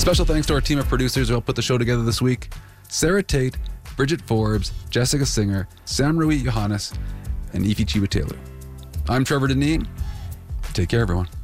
Special thanks to our team of producers who helped put the show together this week. Sarah Tate, Bridget Forbes, Jessica Singer, Sam Rui Johannes, and Ify Chiwatelu. I'm Trevor Deneen. Take care, everyone.